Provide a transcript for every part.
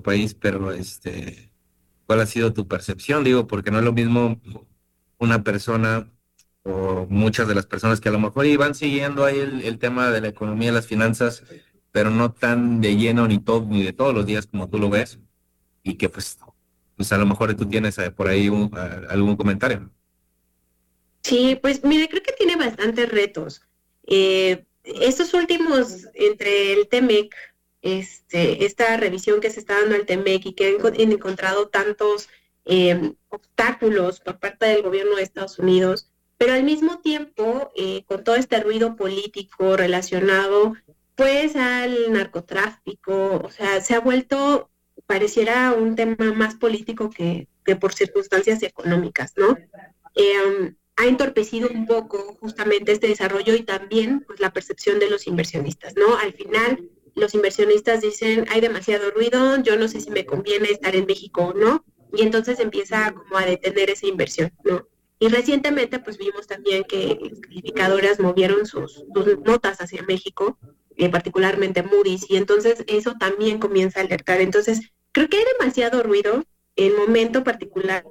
país, pero ¿cuál ha sido tu percepción? Digo, porque no es lo mismo una persona o muchas de las personas que a lo mejor iban siguiendo ahí el tema de la economía y las finanzas, pero no tan de lleno ni de todos los días como tú lo ves, y que pues a lo mejor tú tienes por ahí algún comentario. Sí, pues mire, creo que tiene bastantes retos. Estos últimos, entre el TEMEC, esta revisión que se está dando al TEMEC y que han encontrado tantos obstáculos por parte del gobierno de Estados Unidos, pero al mismo tiempo, con todo este ruido político relacionado, pues, al narcotráfico, o sea, se ha vuelto, pareciera un tema más político que por circunstancias económicas, ¿no? Ha entorpecido un poco justamente este desarrollo y también pues la percepción de los inversionistas, ¿no? Al final los inversionistas dicen, hay demasiado ruido, yo no sé si me conviene estar en México o no, y entonces empieza como a detener esa inversión, ¿no? Y recientemente pues vimos también que las calificadoras movieron sus notas hacia México, particularmente Moody's, y entonces eso también comienza a alertar. Entonces, creo que hay demasiado ruido en momento particular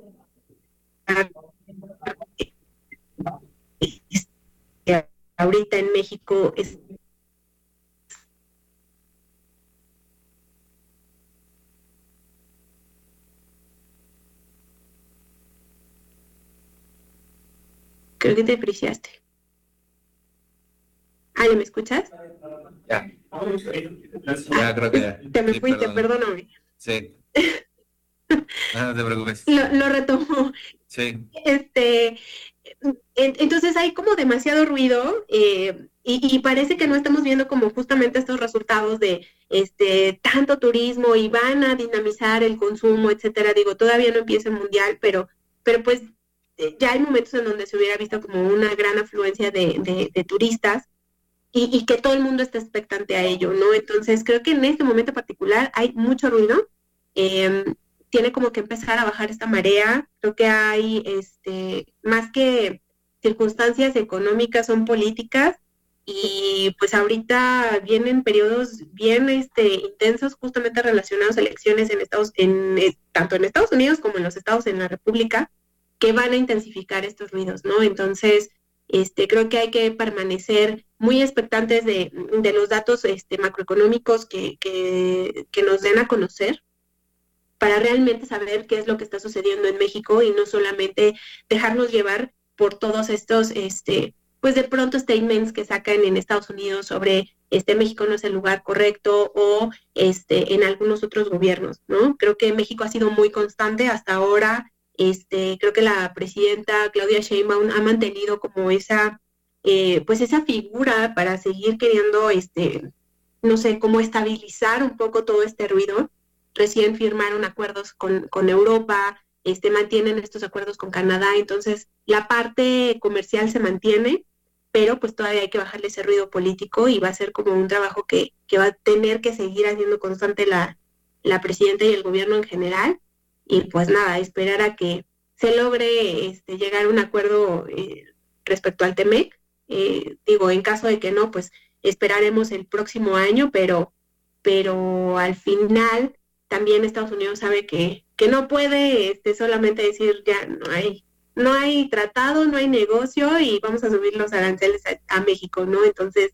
ahorita en México es, creo que te apreciaste. ¿Ya me escuchas? Ya, ya creo que ya. Te me Sí, fuiste, perdón. perdóname. Sí, no te preocupes. Lo retomo. Sí, Este, entonces hay como demasiado ruido y parece que no estamos viendo como justamente estos resultados de tanto turismo y van a dinamizar el consumo, etcétera. Digo, todavía no empieza el mundial, pero pues ya hay momentos en donde se hubiera visto como una gran afluencia de turistas y que todo el mundo está expectante a ello, ¿no? Entonces creo que en este momento particular hay mucho ruido, eh, tiene como que empezar a bajar esta marea, creo que hay, más que circunstancias económicas, son políticas, y pues ahorita vienen periodos bien intensos justamente relacionados a elecciones tanto en Estados Unidos como en los estados en la República, que van a intensificar estos ruidos, ¿no? Entonces, creo que hay que permanecer muy expectantes de los datos macroeconómicos que nos den a conocer para realmente saber qué es lo que está sucediendo en México y no solamente dejarnos llevar por todos estos, pues de pronto statements que sacan en Estados Unidos sobre México no es el lugar correcto o en algunos otros gobiernos, ¿no? Creo que México ha sido muy constante hasta ahora. Creo que la presidenta Claudia Sheinbaum ha mantenido como pues esa figura para seguir queriendo, no sé, cómo estabilizar un poco todo este ruido. Recién firmaron acuerdos con Europa, mantienen estos acuerdos con Canadá, entonces la parte comercial se mantiene, pero pues todavía hay que bajarle ese ruido político y va a ser como un trabajo que va a tener que seguir haciendo constante la presidenta y el gobierno en general, y pues nada, esperar a que se logre llegar a un acuerdo respecto al TEMEC. Digo, en caso de que no, pues esperaremos el próximo año, pero al final también Estados Unidos sabe que no puede solamente decir ya no hay tratado, no hay negocio y vamos a subir los aranceles a México, ¿no? Entonces,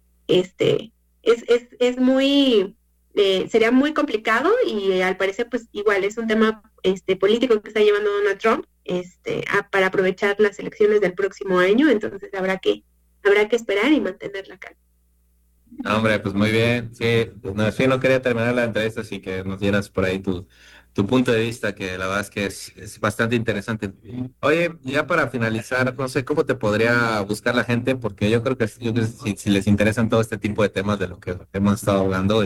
es muy, sería muy complicado y al parecer pues igual es un tema político que está llevando Donald Trump para aprovechar las elecciones del próximo año, entonces habrá que esperar y mantener la calma. no, hombre, pues muy bien. Sí, pues no, sí, no quería terminar la entrevista, así que nos dieras por ahí tu punto de vista, que la verdad es que es bastante interesante. Oye, ya para finalizar, no sé cómo te podría buscar la gente, porque yo creo que si les interesan todo este tipo de temas de lo que hemos estado hablando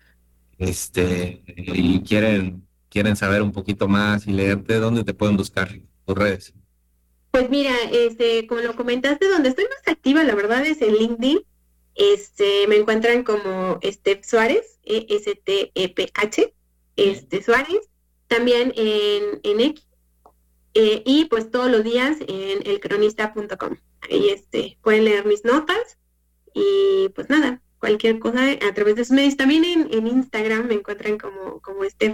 y quieren saber un poquito más y leerte, ¿dónde te pueden buscar? Tus redes. Pues mira, como lo comentaste, donde estoy más activa, la verdad, es en LinkedIn. Me encuentran como Steph Suárez, Esteph, Suárez, también en X, y pues todos los días en elcronista.com. Ahí pueden leer mis notas y pues nada, cualquier cosa a través de sus medios. También en Instagram me encuentran como Steph